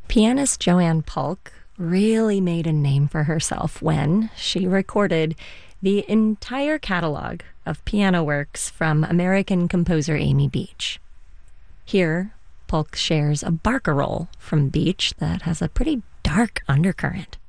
Pianist Joanne Polk really made a name for herself when she recorded the entire catalog of piano works from American composer Amy Beach. Here, Polk shares a barcarolle from Beach that has a pretty dark undercurrent.